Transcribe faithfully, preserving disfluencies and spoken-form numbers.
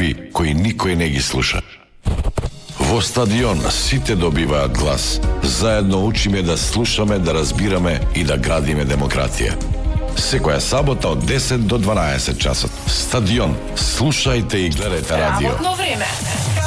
такви кои никој не ги слуша. Во стадион сите добиваат глас. Заедно учиме да слушаме, да разбираме и да градиме демократија. Секоја сабота од десет до дванаесет часот. Стадион. Слушајте и гледајте радио. Работно време.